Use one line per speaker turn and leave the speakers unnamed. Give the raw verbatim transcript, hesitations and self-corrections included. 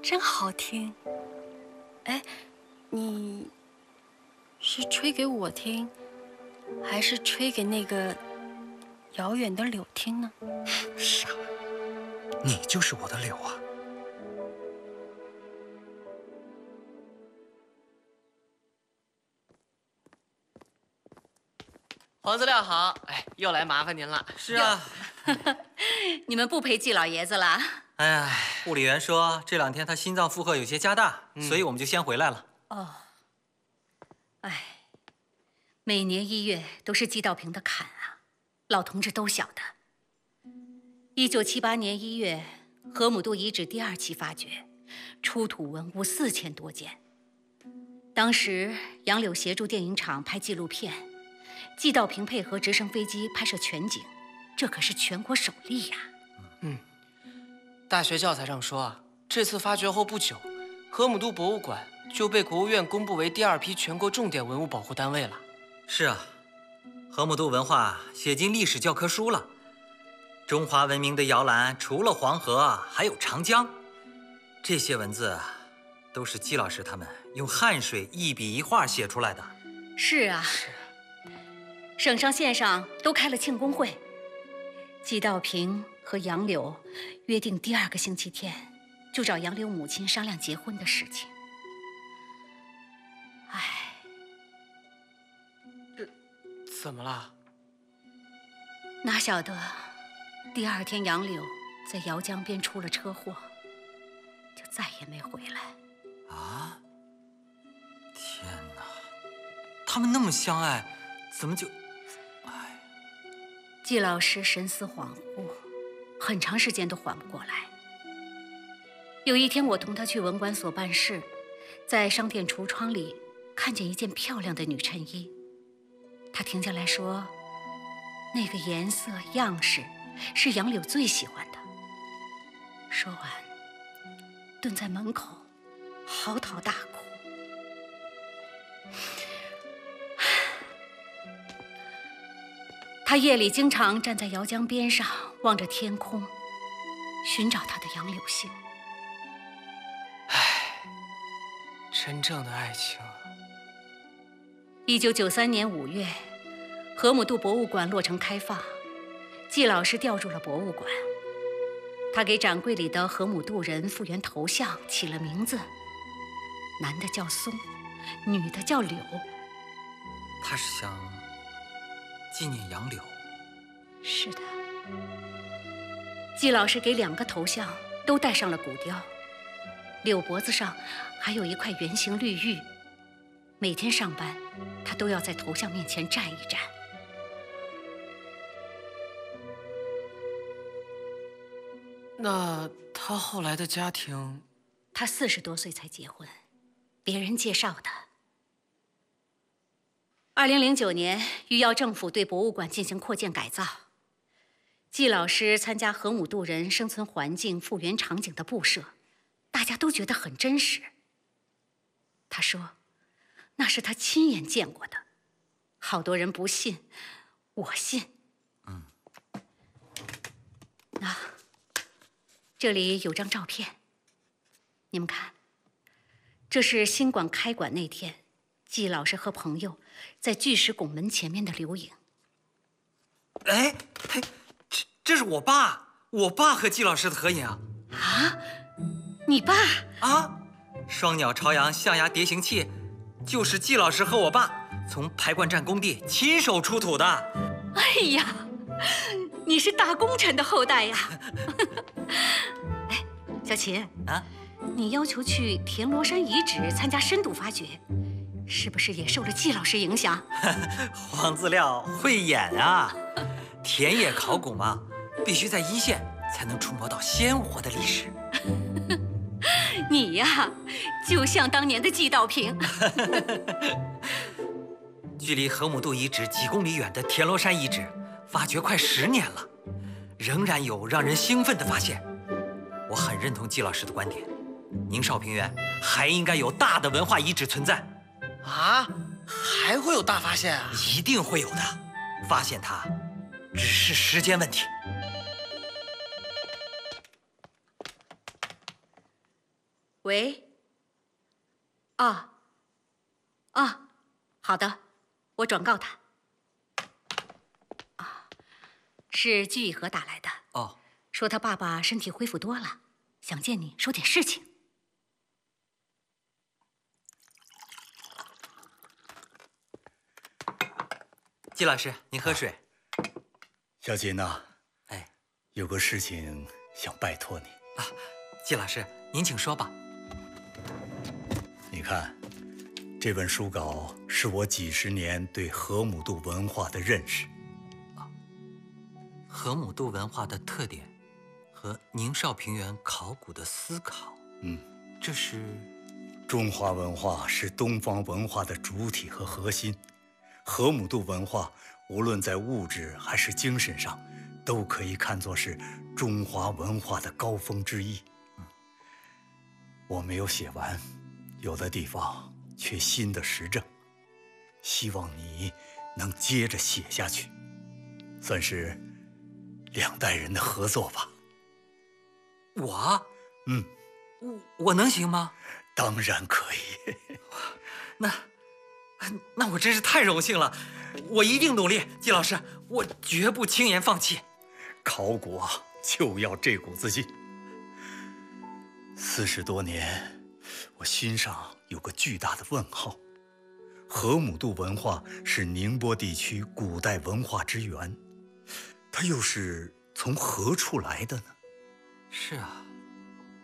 真好听。哎，你是吹给我听，还是吹给那个遥远的柳听呢？
傻，你就是我的柳啊！
黄资料好，哎，又来麻烦您了。
是啊，
你们不陪季老爷子了？
哎呀，护理员说这两天他心脏负荷有些加大，嗯、所以我们就先回来了。
哦，哎，每年一月都是季道平的坎啊，老同志都晓得。一九七八年一月，河姆渡遗址第二期发掘，出土文物四千多件。当时杨柳协助电影厂拍纪录片，季道平配合直升飞机拍摄全景，这可是全国首例呀、啊。
嗯，大学教材上说啊，这次发掘后不久，河姆渡博物馆就被国务院公布为第二批全国重点文物保护单位了。
是啊，河姆渡文化写进历史教科书了。中华文明的摇篮除了黄河，还有长江。这些文字都是季老师他们用汗水一笔一画写出来的。
是啊，省上县上都开了庆功会，季道平和杨柳约定第二个星期天就找杨柳母亲商量结婚的事情。唉，
这怎么了？
哪晓得第二天杨柳在姚江边出了车祸，就再也没回来。
啊！天哪，他们那么相爱，怎么就……哎，
季老师神思恍惚，很长时间都缓不过来。有一天，我同他去文管所办事，在商店橱窗里看见一件漂亮的女衬衣，他停下来说：“那个颜色样式是杨柳最喜欢的。”说完，蹲在门口嚎啕大哭。他夜里经常站在姚江边上，望着天空，寻找他的杨柳姓。
唉，真正的爱情。
一九九三年五月，河姆渡博物馆落成开放，季老师调入了博物馆。他给展柜里的河姆渡人复原头像起了名字，男的叫松，女的叫柳。
他是想纪念杨柳。
是的，季老师给两个头像都戴上了骨雕，柳脖子上还有一块圆形绿玉。每天上班，他都要在头像面前站一站。
那他后来的家庭？
他四十多岁才结婚，别人介绍的。二零零九年，余姚政府对博物馆进行扩建改造。季老师参加河姆渡人生存环境复原场景的布设，大家都觉得很真实。他说，那是他亲眼见过的。好多人不信，我信。
嗯。
那这里有张照片，你们看，这是新馆开馆那天，季老师和朋友在巨石拱门前面的留影。
哎，嘿，这这是我爸，我爸和季老师的合影啊！
啊，你爸
啊？双鸟朝阳象牙叠形器，就是季老师和我爸从排灌站工地亲手出土的。
哎呀，你是大功臣的后代呀！哎，小秦
啊，
你要求去田螺山遗址参加深度发掘，是不是也受了季老师影响？
黄资料会演啊！田野考古嘛，必须在一线才能触摸到鲜活的历史。
你呀，就像当年的季道平。
距离河姆渡遗址几公里远的田螺山遗址，发掘快十年了，仍然有让人兴奋的发现。我很认同季老师的观点，宁绍平原还应该有大的文化遗址存在。
啊，还会有大发现啊？
一定会有的，发现它只是时间问题。
喂。啊，啊，好的，我转告他。啊，是居乙和打来的。
哦，
说他爸爸身体恢复多了，想见你说点事情。
季老师，您喝水。
小锦呐，
哎，
有个事情想拜托你
啊。季老师，您请说吧。
你看，这本书稿是我几十年对河姆渡文化的认识。
啊，河姆渡文化的特点和宁绍平原考古的思考。
嗯，
这是
中华文化是东方文化的主体和核心。河姆渡文化无论在物质还是精神上，都可以看作是中华文化的高峰之一。嗯，我没有写完，有的地方缺新的实证，希望你能接着写下去，算是两代人的合作吧。
我，
嗯，
我我能行吗？
当然可以。
那。那我真是太荣幸了，我一定努力，季老师，我绝不轻言放弃。
考古啊，就要这股子劲。四十多年，我心上有个巨大的问号：河姆渡文化是宁波地区古代文化之源，它又是从何处来的呢？
是啊，